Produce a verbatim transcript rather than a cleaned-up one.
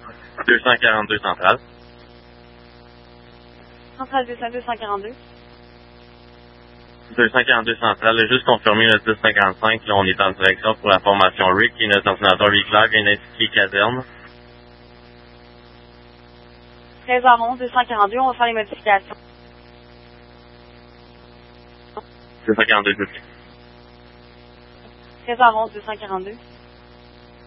deux cent quarante-deux centrale. Centrale deux cent deux cent quarante-deux. deux cent quarante-deux centrale, juste confirmer le dix cinquante-cinq, là on est en direction pour la formation Rick, qui est notre ordinateur véhiculaire, vient d'indiquer caserne. treize heures onze, deux cent quarante-deux, on va faire les modifications. deux cent quarante-deux, treize heures onze, deux cent quarante-deux.